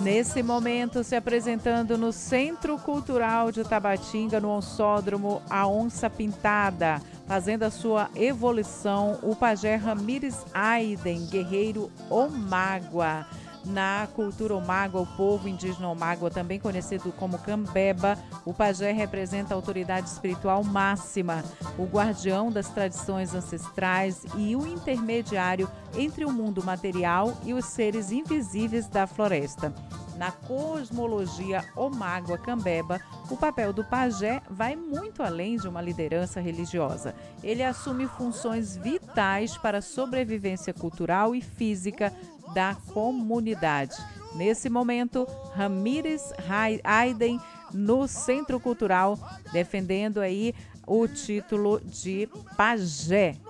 Nesse momento, se apresentando no Centro Cultural de Tabatinga, no Onçódromo, a Onça Pintada, fazendo a sua evolução, o pajé Ramires Aiden, guerreiro Omágua. Na cultura Omágua, o povo indígena Omágua, também conhecido como Cambeba, o pajé representa a autoridade espiritual máxima, o guardião das tradições ancestrais e o intermediário entre o mundo material e os seres invisíveis da floresta. Na cosmologia Omágua Cambeba, o papel do pajé vai muito além de uma liderança religiosa. Ele assume funções vitais para a sobrevivência cultural e física da comunidade. Nesse momento, Ramires Aiden no Centro Cultural, defendendo aí o título de pajé.